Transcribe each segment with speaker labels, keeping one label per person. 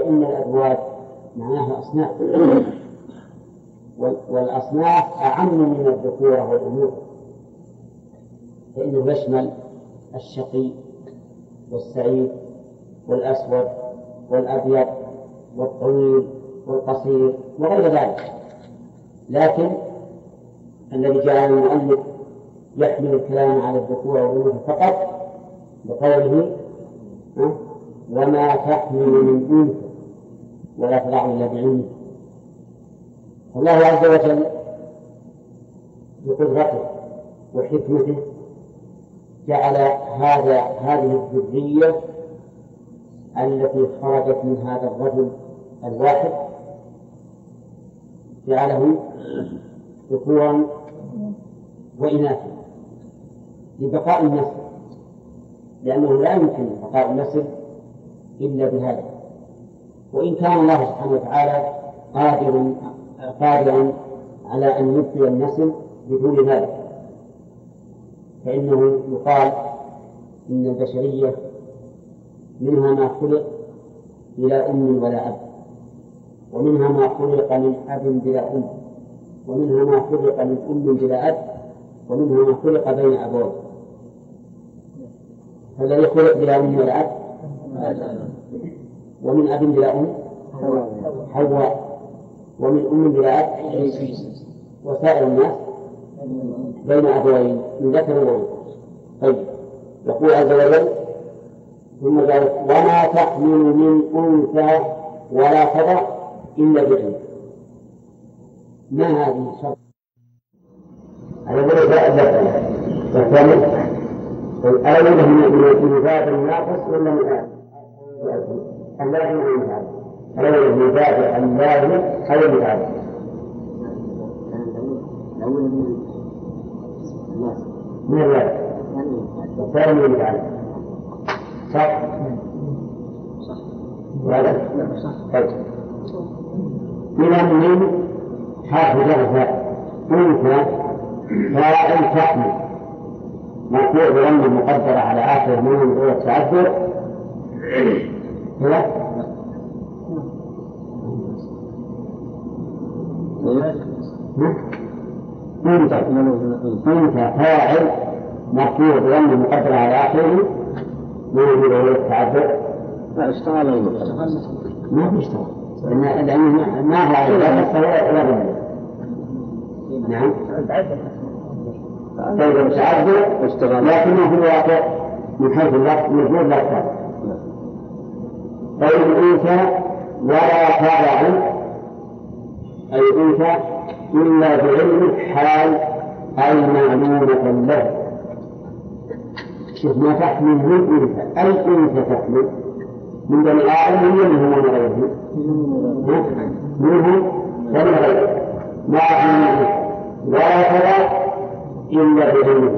Speaker 1: فإن الأزواج معناها أصناف، والأصناف أعم من الذكورة والأنوثة، فإنه يشمل الشقي والسعيد والأسود والأبيض والطويل والقصير وغير ذلك. لكن الذي جعل المؤلف يحمل الكلام على الذكور والأنوثة فقط بقوله وما تحمل من أنثى ولا تضع إلا بعلمه. الله عز وجل بقدرته وحكمته جعل هذه الذرية التي خرجت من هذا الرجل الواحد جعله ذكورا وإناثا لبقاء النسل، لأنه لا يمكن بقاء النسل إلا بهذا. وإن كان الله سبحانه وتعالى قادرا على أن يبقي النسل بدون ذلك، فإنه يقال إن البشرية منها ما خلق بلا أم ولا أب، ومنها ما خلق من أب بلا أم، ومنها ما خلق من أم بلا أب، ومنها ما خلق بين أبوين. فالذي خلق بلا أم ولا أب ومن أب بلا أم حواء، ومن أم بلا أب وسائر الناس بين أبوين من ذكر وأنثى. طيب، يقول عز وجل ثم قال وما تحمل من أنثى ولا تضع إلا بعلم. ما هذه الشرط؟ على ذلك الأول من باب الناقص ولا من اللازم من هذا؟ الأول من باب اللازم أو من هذا؟ من اللازم والثاني من هذا. صح؟ وهذا طيب. من حرف جر أنثى فاعل تحمل مرفوع بضم مقدرة على آخر من هو التعذر لا أنثى فاعل مرفوع بضم مقدرة على آخر من هو التعذر.
Speaker 2: لا اشتغل
Speaker 1: ما بيشتغل لأنه ما هو على ذلك. نعم طيب متعذر لكنه في الواقع من حيث اللفظ موجود لفظ. طيب أنثى ولا تضع أي أنثى إلا بعلم حال أي معلومة له. شوف ما تحمل من أنثى أي أنثى تحمل من بني آدم منهم ومن غيرهم منهم ومن غيرهم ما تحمل ولا تضع إلا بعلمه.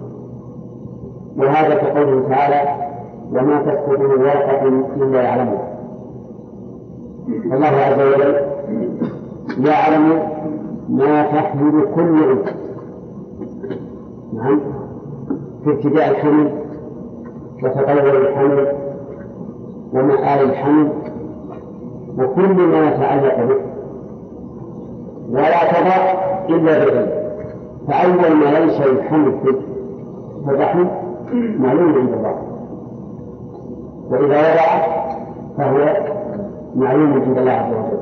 Speaker 1: وهذا كقوله تعالى وما تسقط من ورقة إلا يعلمها. الله عز وجل يعلم ما تحمل كل أنثى. نعم في ابتداء الحمل وتطور الحمل ومآل الحمل وكل ما يتعلق به. ولا تضع إلا بعلمه. فأول ما ينشأ الحمل في الرحم معلوم عند الله، وإذا وضع فهو معلوم عند الله عز وجل.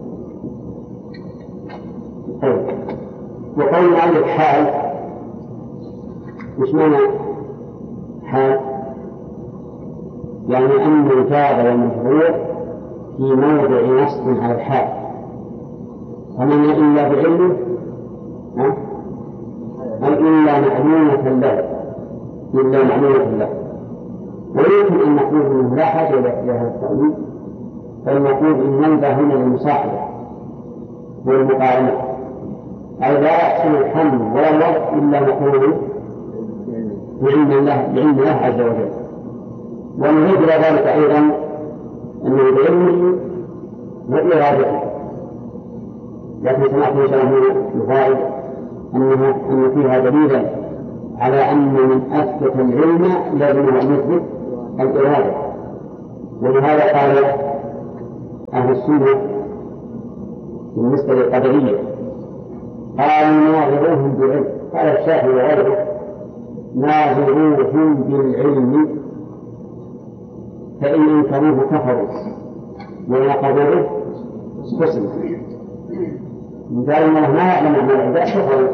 Speaker 1: وقول عن الحال مش معنى حال؟ يعني أن الجار والمجرور في موضع نصب على الحال، فمن إلا بعلمه أو إلا معلومة له إلا معلومة له. ويمكن أن نقول أنه لا حاجة إلى هذا التأويل، بل نقول إن ننبه هنا للمصاحبة والمقارنة، أي لا يحصل الحمل ولا الوضع إلا نقول بعلم الله عز وجل. ونريد إلى ذلك أيضا أنه بعلمه وإرادته. لكن سمعت إن شاء الله يفائد أن فيها دليلا على أن من أثبت العلم لازم أن يثبت الإرادة. ولهذا قال أهل السنة بالنسبة للقدرية قالوا ناظروهم بالعلم. قال الشافعي وغيره ناظروهم بالعلم فإن انكروه كفروا ونقضوه خصموا. قالوا الله ما يعلم أعمال العباد كفروا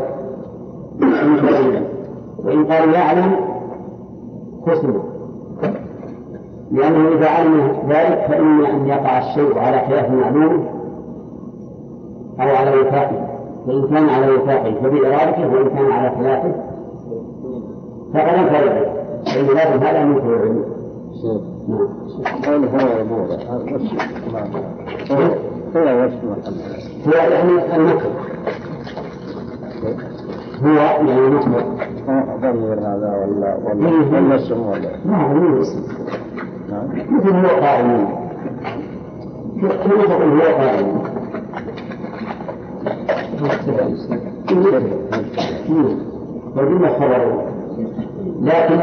Speaker 1: وإن قالوا يعلم خصموا، لأنه إذا علم ذلك فإن أن يقع الشيء على خلاف معلوم أو على وفاقه، فإن كان على وفاقه فبإرادته، وإن كان على خلافه فقد انكر ذلك، فإن لازم هذا من فروع العلم. هو يعني النكر، هو يعني نكر
Speaker 2: ضمير هذا ولا اسم ولا
Speaker 1: نعم اسم مثل هو قائم كيف تقول هو قائم وجمع خبره، لكن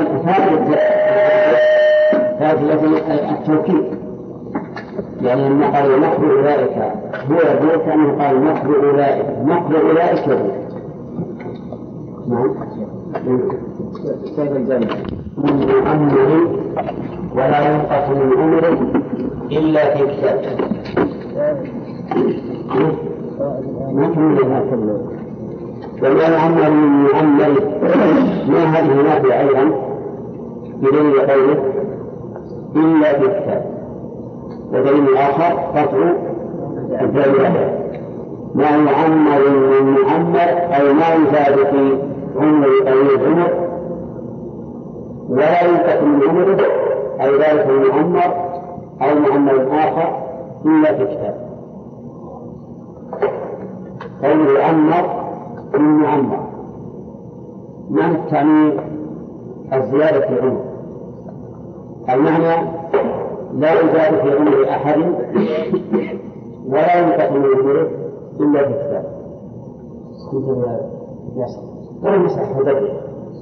Speaker 1: هذه التوكيد يعني أن قال نقر أولئك هو يقول كأنه قال نقر أولئك يقول من عمره ولا ينقص من عمره إلا في كتاب. ولا يعمر من معمر ما هذه نافع أيضا بدليل قوله إلا في كتاب، ودليل آخر قطع الدليل ما يعمر من معمر أو ما يزاد في عمر طويل العمر ولا ينقص من عمره أي ذلك المعمر أو معمر آخر إلا في كتاب. قوله يعمر من معمر معنى تعني الزيادة في العمر، المعنى لا يزاد في عمر أحد ولا ينقص من عمره إلا في كتاب. ولا مسح هدري.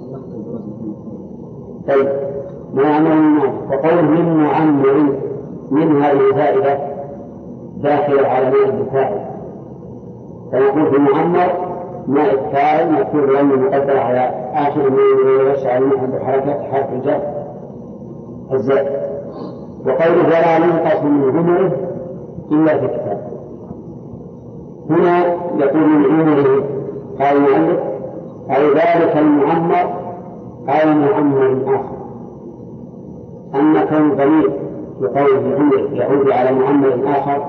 Speaker 1: طيب ما يعمل الناس وقول من معمر من هذه زائدة داخلة على ماء الفاعل، فيقول في معمر ماء الفاعل مكتوب لأنه مقدر على آخر من يوسع المحل بحركة حرف الجر الزائد. وقوله ولا ينقص من عمره إلا في كتاب، هنا يقول من عمره قال المؤلف أي ذلك المعمر أو معمر آخر. أما كون ضمير يقول في عمره يعود على معمر آخر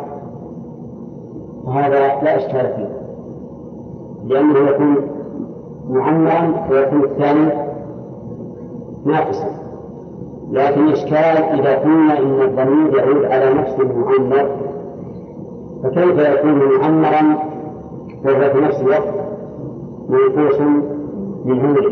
Speaker 1: فهذا لا إشكال فيه، لأنه يكون معمرا ويكون الثاني ناقصا. لكن إشكال إذا قلنا إن الضمير يعود على نفس المعمر فكيف يكون معمرا وهو في نفس الوقت منقوص من عمره؟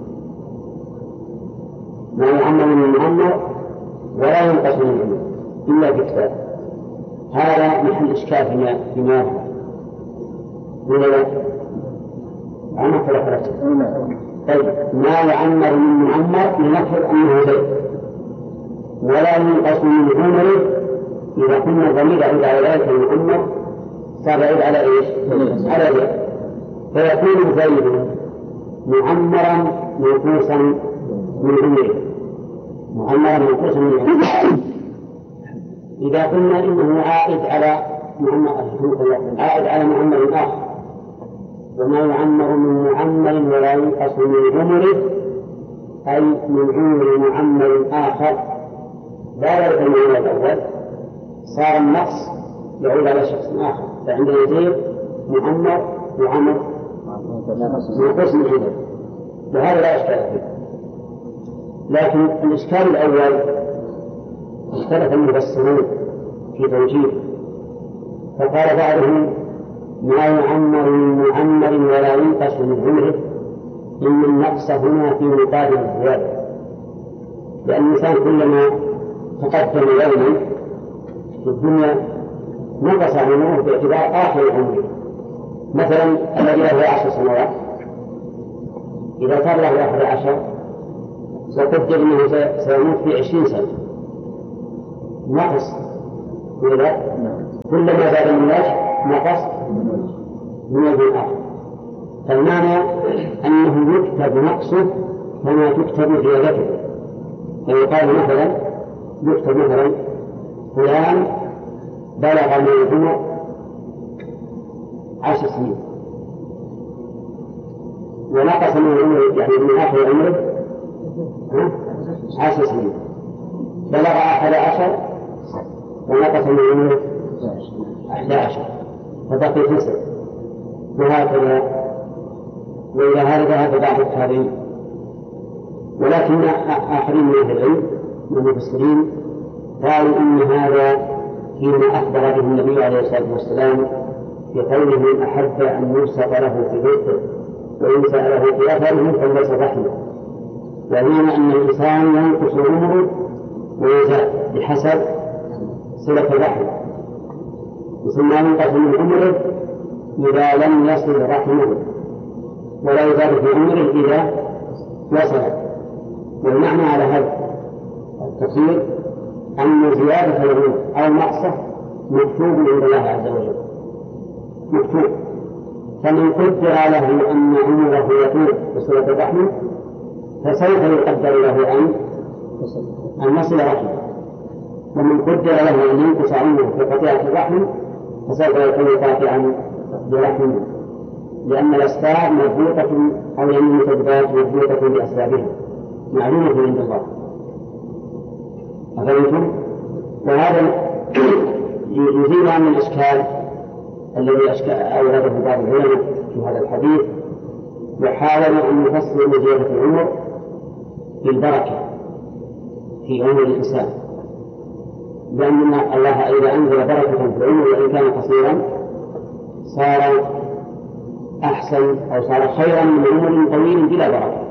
Speaker 1: ما يعمر من معمر ولا ينقص من عمره إلا في كتاب. هذا محل إشكال فيما هو ولا لا؟ أنا فرحت. طيب ما يعمر من معمر لنفرض أنه زيد ولا ينقص من عمره، إذا كنا الضمير يعود على ذلك المعمر صار يعود على إيش؟ على زيد، فيكون زيد معمرا منقوصا من عمره، معمرا منقوصا من عمره. إذا قلنا إنه عائد على معمر آخر، وما يعمر من معمر ولا ينقص من عمره أي من عمر معمر آخر لا يرد المعنى الأول، صار النقص يعود على شخص آخر، فعندنا زيد معمر وعمر منقوص من عمره، وهذا لا إشكال فيه. لكن الإشكال الأول اختلف المفسرون في توجيه، فقال بعضهم ما يعمر من معمر ولا ينقص من عمره إن النقص هنا في مقابل الزيادة، لأن الإنسان كلما تقدم يوما في الدنيا نقص عمره باعتبار آخر عمره. مثلا الذي له 10 سنوات إذا صار له 11 وقدر أنه سيموت في 20 سنة نقص ولا كلما زاد من وجه نقص من وجه آخر. فالمعنى أنه يكتب نقصه كما تكتب زيادته. فيقال مثلا يكتب مثلا فلان بلغ من العمر 10 سنين ونقص من العمر يعني من آخر عمره 10 سنين، بلغ 11 ونقص من عمره 11 فبقي 9 وهكذا. وإلى هذا ذهب بعض التابعين، ولكن آخرين من أهل العلم من المفسرين قالوا إن هذا فيما أخبر به النبي عليه الصلاة والسلام في قوله من أحب أن يوثق له في بيته وإن سأله في أثره فليس رحمه، وبما أن الإنسان ينقص عمره ويزال بحسب صلة الرحم، يسمى ينقص من عمره إذا لم يصل رحمه ولا يزال في عمره إذا وصل. والمعنى على هذا التفسير أن زيادة العمر أو نقصه مكتوب عند الله عز وجل، مكتوب. فمن قدر له أن عمره يطول بصلة الرحم فسوف يقدر له أن يصل رحمه، ومن قدر له أن ينقص عمره في قطيعة الرحم فسوف يكون قاطعا برحمه، لأن الأسباب مربوطة أو يعني المسببات مربوطة بأسبابها معلومة عند الله. أفهمتم؟ وهذا يزيل عن الإشكال الذي أورده بعض العلماء في هذا الحديث، وحاولوا أن يفسروا زيادة العمر بالبركة في عمر الإنسان، لأن الله إذا أنزل بركة في العمر وإن كان قصيرا صار أحسن أو صار خيرا من عمر طويل بلا بركة.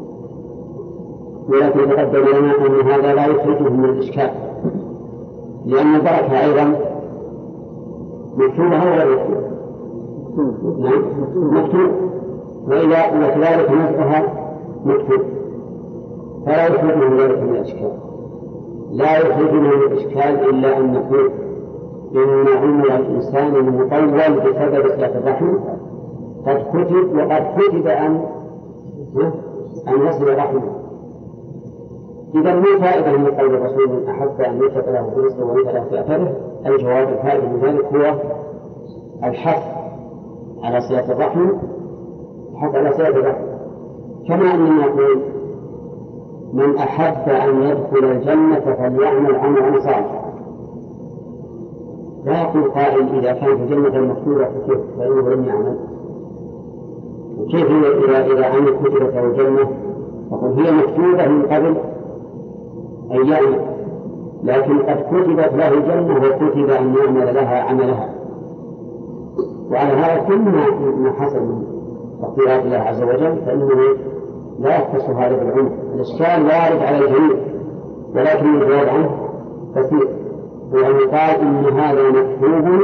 Speaker 1: ولكن تقدم لنا أن هذا لا يخرجه من الإشكال، لأن البركة أيضا مكتوبة ولا مكتوبة؟ نعم مكتوب، وكذلك نزلها مكتوب، فلا يخرج من ذلك من الإشكال. لا يخرج من الإشكال إلا أن نقول إن عمر الإنسان المطول بسبب صلة الرحم قد كتب، وقد كتب أن يصل رحمه. إذا ما فائدة من قول الرسول من أحب أن يوثق له في رزقه ويوثق له في أثره؟ الجواب الفائدة من ذلك هو الحث على صلة الرحم، الحث على صلة الرحم. كما أننا نقول من أحب أن يدخل الجنة فليعمل عملا صالحا، لا يقول قائل إذا كانت الجنة المكتوبة فكيف فإنه لم يعمل، وكيف إذا عمل كتبت له الجنة؟ فقل هي مكتوبة من قبل أن يعمل، لكن قد كتبت له الجنة وكتب أن يعمل لها عملها. وعلى هذا كل ما حصل من تقديرات الله عز وجل فإنه لا يختص هذا بالعمر. الإشكال وارد على الجميع، ولكن الجواب عنه كثير، وأن يقال إن هذا مكتوب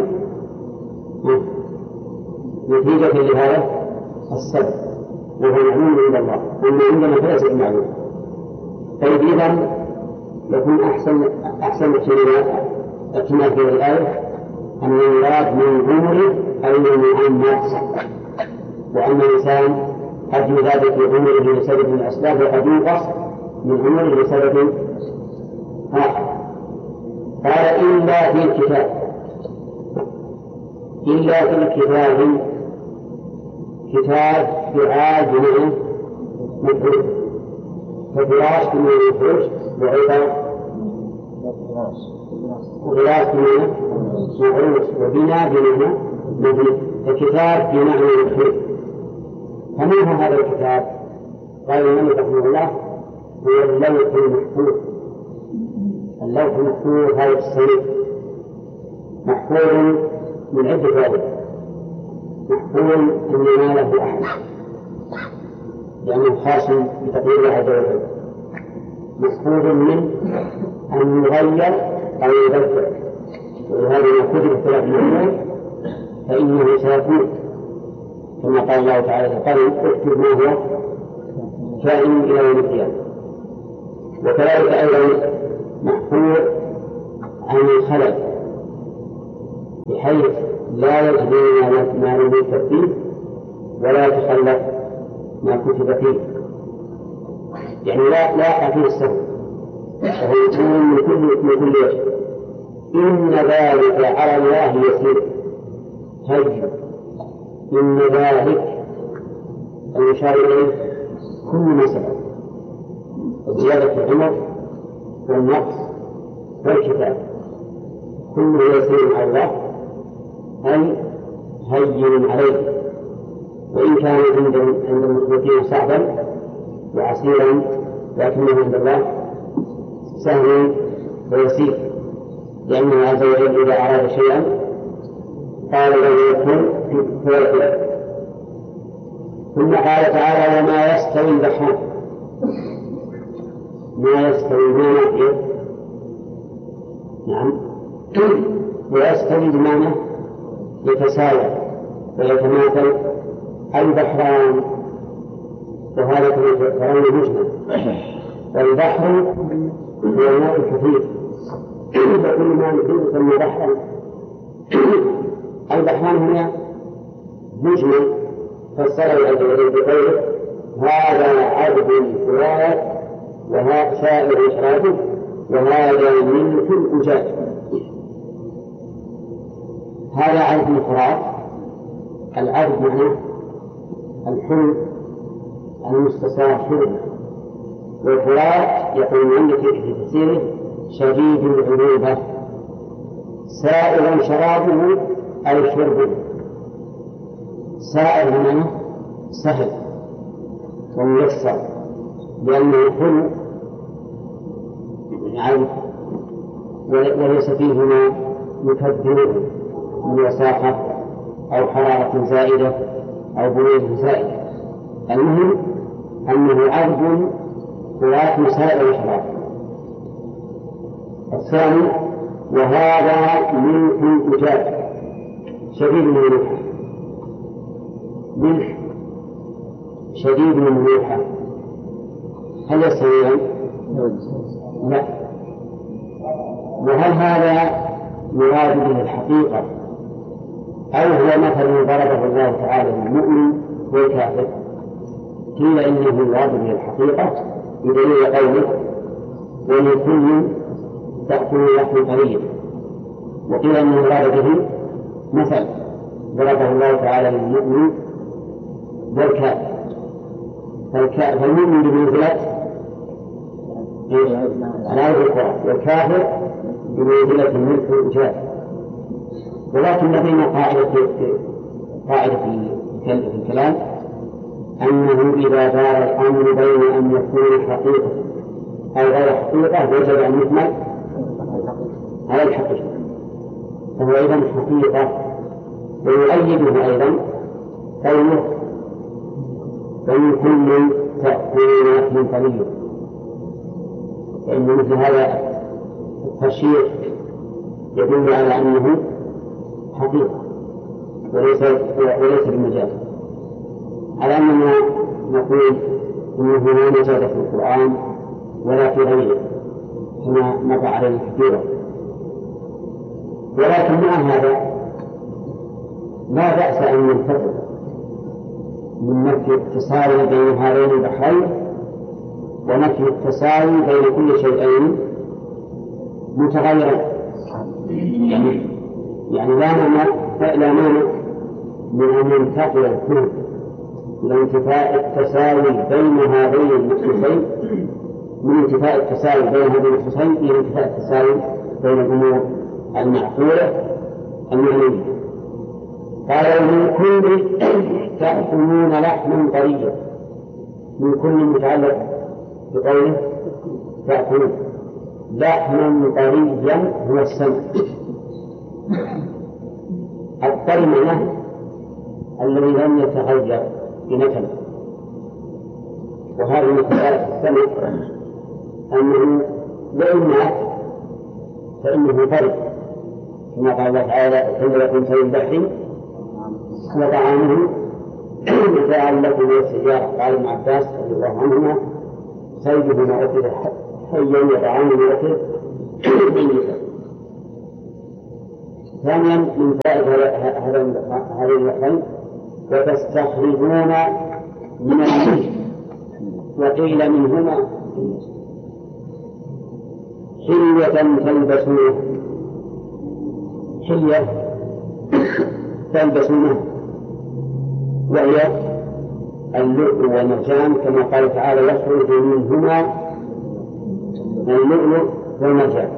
Speaker 1: نتيجة لهذا السبب وهو معلوم عند الله، أما عندنا فليس معلوم. طيب إذن يكون أحسن اكتمال في الآية أن المراد من عمره أي من نفسه، وأن الإنسان قد يزاد في عمره لسبب من الأسباب وقد ينقص من عمره لسبب آخر. قال إلا في الكتاب، إلا في الكتاب، كتاب فعال بمعنى مفعول، ففراش بمعنى مفعول، وغلاس بمعنى مفعول، وبناء بمعنى مبني، فكتاب بمعنى مفعول. فما هو هذا الكتاب؟ قال الملك رحمه الله هو اللوح المحفوظ. اللوح المحفوظ هذا السيف محفوظ من عدة وجه، محفوظ أن يناله أحد لأنه خاص بتقدير الله عز وجل، محفوظ من أن يغير أو يبدل، ولهذا ما كتب الثلاث الأمور فإنه سيكون كما قال الله تعالى قال اكتب ما هو كائن إلى يوم القيامة. وكذلك أيضا محفوظ عن الخلل بحيث لا يجري ما لم يكتب فيه ولا يتخلف ما كتب فيه، يعني لا يقع فيه السهو، وهو يكون من كل وجه. إن ذلك على الله يسير. هج إن ذلك المشار إليه كل ما سبق، الزيادة في العمر والنقص والكتاب كله يسير على الله، أي هين عليه، وإن كان عند المخلوقين صعبا وعسيرا لكنه عند الله سهل ويسير، لأنه عز وجل إذا أراد شيئا قال له يكون فيكون. ثم قال تعالى وما يستوي البحران. ما يستوي بمعنى نعم ويستوي بمعنى يتساوى ويتماثل البحران، وهذا كما ترون مجمل. والبحر هو الماء الكثير، فكل ما يسمى بحرا. البحران هنا مجمل فسره عز وجل بقوله هذا عذب فرات وهذا سائر إشراكه وهذا ملك أجاج. هذا عذب فرات. العذب معناه الحلم المستساغ حلم، والفرات يقول عندك في تفسيره شديد العذوبة، سائر شرابه أو شربه. سائر بمعنى سهل وميسر، لأنه حلم عذب وليس فيه ما يكبره من وساخة أو حرارة زائدة أو برود زائدة. المهم أنه عذب فرات سائر شراب. الثاني وهذا ملك أجاج شديد من الملح. ملح شديد من الملح هل يستويان؟ لا. وهل هذا مراد به الحقيقة أو هو مثل ضربه الله تعالى للمؤمن والكافر؟ قيل إنه مراد به الحقيقة بدليل قوله ولكل تأكل لحم طريق، وقيل إنه مراد به مثل ضربه الله تعالى للمؤمن والكافر. فالمؤمن بمنزلة العرض القرآن والكافر بمنزلة الملك والإجاب. ولكن لدينا قاعدة في الكلام أنه إذا دار الأمر بين أن يكون حقيقة أو غير حقيقة وجب أن يكمل على الحقيقة، فهو أيضا حقيقة. ويؤيده أيضا قوله ومن كل تأكلون لحم طريق، لأن مثل هذا التشريع يدل على أنه حقيقة وليس بمجاز، على أننا نقول إنه لا مجاز في القرآن ولا في غيره كما مر عليه كثيرا. ولكن مع هذا لا بأس أن ننتقل من نفي التساوي بين هذين البحرين ونفي التساوي بين كل شيئين متغيرين. يعني لا مانع من أن ينتقل الكل إلى انتفاء التساوي بين هذين النصوصين، من انتفاء التساوي بين هذين النصوصين إلى انتفاء التساوي بين الأمور المعقولة المعنية. قال من كل تأكلون لحما طريا، من كل متعلق بقوله تأكلون لحما طريا هو السمع. الطري معناه الذي لم يتغير بنكهة، وهذه من خصائص السمع أنه وإن مات فإنه طري، كما قال الله تعالى أحل لكم صيد البحر وطعامه متاعا لكم والسيارة. قال ابن عباس رضي الله عنهما صيده ما أكل حيا وطعامه ما أكل ميتا. ثانيا من فائدة هذين اللفظين وتستخرجون من الملك وقيل منهما حلية تلبسونه، حلية تلبسونه وهي اللؤلؤ والمرجان كما قال تعالى يخرج منهما اللؤلؤ والمرجان.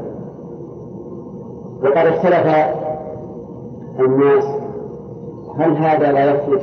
Speaker 1: وقد اختلف الناس هل هذا لا يخرج